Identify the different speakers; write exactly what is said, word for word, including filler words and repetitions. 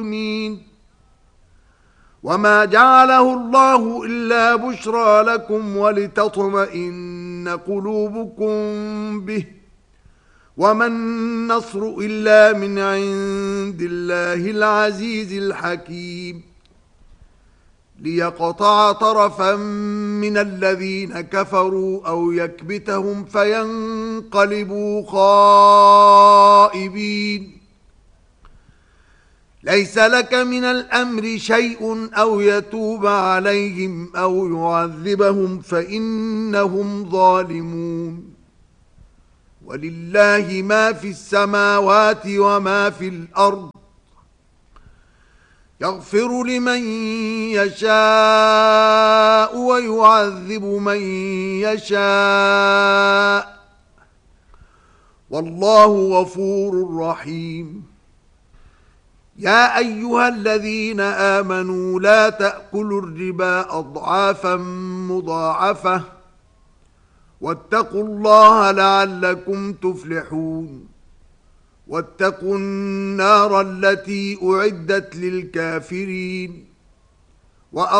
Speaker 1: وما جعله الله إلا بشرى لكم ولتطمئن قلوبكم به وما النصر إلا من عند الله العزيز الحكيم ليقطع طرفا من الذين كفروا أو يكبتهم فينقلبوا خائبين ليس لك من الأمر شيء أو يتوب عليهم أو يعذبهم فإنهم ظالمون ولله ما في السماوات وما في الأرض يغفر لمن يشاء ويعذب من يشاء والله غفور رحيم يا أيها الذين آمنوا لا تأكلوا الربا أضعافا مضاعفة واتقوا الله لعلكم تفلحون واتقوا النار التي أعدت للكافرين